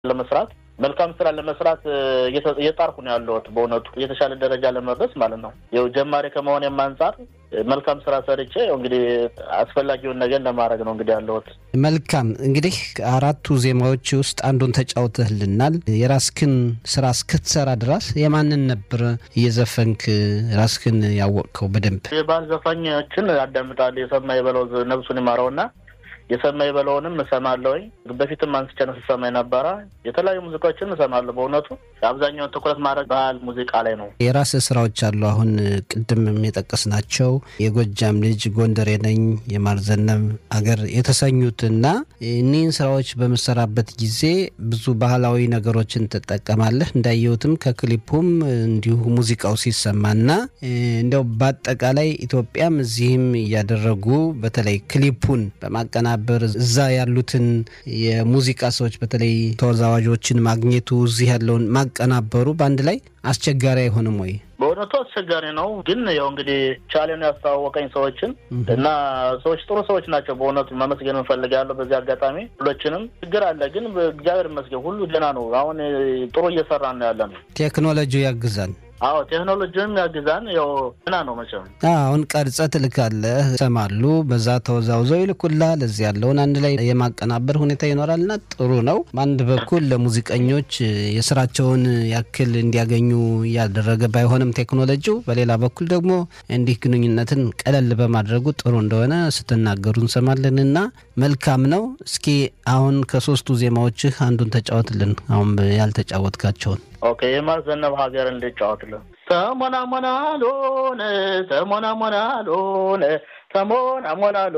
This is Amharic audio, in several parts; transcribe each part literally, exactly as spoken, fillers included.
ለመስራት መልካም ስራ ለመስራት እየጣርኩ ነው ያለሁት በእውነቱ የተሻለ ደረጃ ለመድረስ ማለት ነው ያው ጀማሪ ከመሆን የማንጻር መልካም ስራ ሰርቼ እንግዲህ አስፈላጊውን ነገር ለማድረግ ነው እንግዲህ ያለሁት መልካም እንግዲህ አራቱ ዜማዎች ውስጥ አንዱን ተጫውተህልናል የራስክን ስራ እስክትሰራ ድረስ የማንን ነበር እየዘፈንክ ራስክን ያወቅከው በደንብ የባል ዘፋኞችን አዳምጣለሁ የሰማ ይበለው ነብሱን ይማረውና የሰማይ በለውንም ሰማለሁኝ በፊትም አንስቼ ነው ሰማይ ነበር የተለያዩ ሙዚቃዎችን ሰማለሁ በእውነቱ አብዛኛው ትኩረት ማድረግ ባህል ሙዚቃ ላይ ነው የራስ ስራዎች አሉ አሁን ቅድም የጠቀስናቸው የጎጃም ልጅ ጎንደሬ ነኝ የማርዘነም አገር የተሰኙትና እነኚህ ስራዎች በመሰራበት ጊዜ ብዙ ባህላዊ ነገሮችን ተጠቀማለህ እንዳየውትም ከክሊፑም እንዲሁ ሙዚቃው ሲሰማና እንደው በአጠቃላይ ኢትዮጵያም እዚህም ያደረጉ በተለይ ክሊፑን በማቀና እዛ ያሉትን የሙዚቃ ሰዎች በተለይ ተወዛዋዦችን ማግኘቱ እዚህ ያለውን ማቀናበሩ ባንድ ላይ አስቸጋሪ አይሆንም ወይ በእውነቱ አስቸጋሪ ነው ግን ያው እንግዲህ ቻሌንጅ ያስተዋወቀኝ ሰዎችን እና ሰዎች ጥሩ ሰዎች ናቸው በእውነቱ ማመስገን እንፈልጋለሁ በዚህ አጋጣሚ ሁሉችንም ችግር አለ ግን እግዚአብሔር ይመስገን ሁሉ ደህና ነው አሁን ጥሩ እየሰራን ነው ያለነው ቴክኖሎጂው ያግዛል አዎ ቴክኖሎጂውም ያግዛን ያው እና ነው መቼም አሁን ቀርጸት ልካለህ ሰማሉ በዛ ተወዛውዘው ይልኩልሃል ለዚህ ያለውን አንድ ላይ የማቀናበር ሁኔታ ይኖራልና ጥሩ ነው በአንድ በኩል ለሙዚቀኞች የስራቸውን ያክል እንዲያገኙ ያደረገ ባይሆንም ቴክኖሎጂው በሌላ በኩል ደግሞ እንዲህ ግንኙነትን ቀለል በማድረጉ ጥሩ እንደሆነ ስትናገሩ እንሰማለንና መልካም ነው እስኪ አሁን ከሶስቱ ዜማዎችህ አንዱን ተጫወትልን አሁን ያልተጫወትካቸውን ኦኬ የማዘነብ ሀገር እንድጫወትልን ተሞና ሞናሎን ተሞና ሞናሎን ተሞና ሞናሎ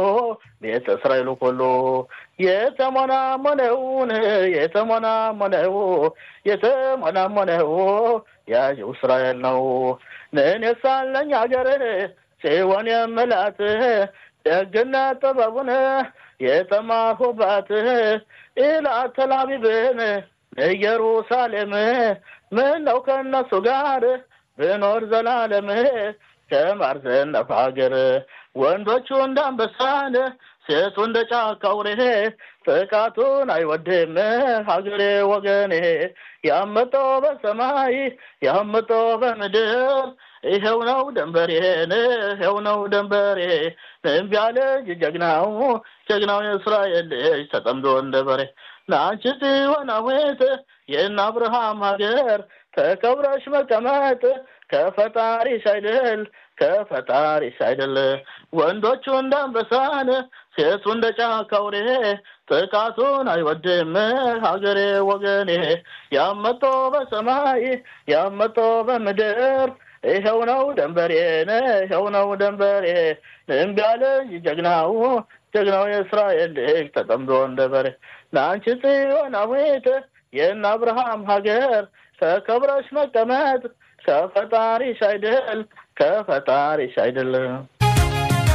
ቤተ እስራኤል ሁሉ የተሞና ሞነውን የተሞና ሞነው የተሞና ሞነው ያ እስራኤል ነው ነነሳለኝ ሀገር ሲሆን የመላት ደግና ጥበቡን የተማሁባት ኢላ ተላቢብን ኢየሩሳሌም ምን ነው ከነሱ ጋር በኖር ዘላለም ከማርዘን ሀገር ወንዶቹ እንዳንበሳን ሴቱ እንደ ጫካውሬ ጥቃቱን አይወድም ሀገሬ ወገኔ ያመጣው በሰማይ ያመጣው በምድር ይሄው ነው ደንበሬን ይሄው ነው ደንበሬ እንቢያለ ጀግናው ጀግናው የእስራኤል ልጅ ተጠምዶ እንደበሬ ናንቺ ወናዌት የና አብርሃም ሀገር ተከብረሽ መቀመጥ ከፈጣሪ ሳይደል ከፈጣሪ ሳይደል ወንዶቹ እንዳንበሳን ሴቱ እንደ ጫካውሬ ጥቃቱን አይወድም ሀገሬ ወገኔ ያመጣው በሰማይ ያመጣው በምድር ይሄው ነው ደንበሬን ይሄው ነው ደንበሬ እንቢያለ ጀግናው ጀግናው የእስራኤል ልጅ ተጠምዶ እንደበሬ ናንቺ ጽዮናዊት የና አብርሃም ሀገር ተከብረሽ መቀመጥ ከፈጣሪ ሳይደል ከፈጣሪ ሳይደል